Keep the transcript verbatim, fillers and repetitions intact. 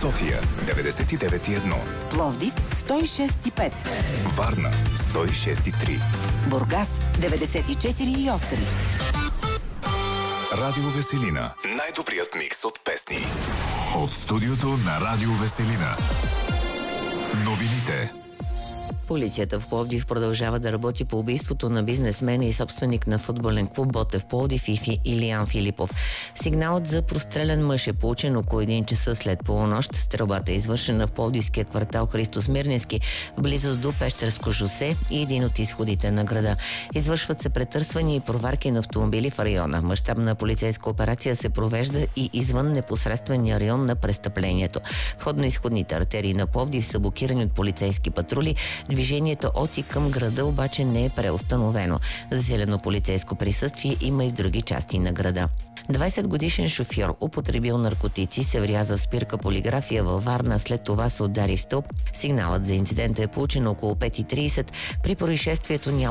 София деветдесет и девет и едно, Пловдив сто и шест и пет, Варна сто и шест и три, Бургас деветдесет и четири и осем. Радио Веселина. Най-добрият микс от песни. От студиото на Радио Веселина. Новините. Полицията в Пловдив продължава да работи по убийството на бизнесмена и собственик на футболен клуб Ботев Пловдив и Илиян Филипов. Сигналът за прострелян мъж е получен около един часа след полунощ. Стрелбата е извършена в пловдивския квартал Христо Смирненски, в близост до Пещерско шосе и един от изходите на града. Извършват се претърсвания и проварки на автомобили в района. Мащабна полицейска операция се провежда и извън непосредствения район на престъплението. Входно-изходните артерии на Пловдив са блокирани от полицейски патрули. Движението от и към града обаче не е преустановено. Засилено полицейско присъствие има и в други части на града. двайсет годишен шофьор, употребил наркотици, се вряза в спирка полиграфия във Варна, след това се удари в стълб. Сигналът за инцидента е получен около пет и трийсет. При происшествието няма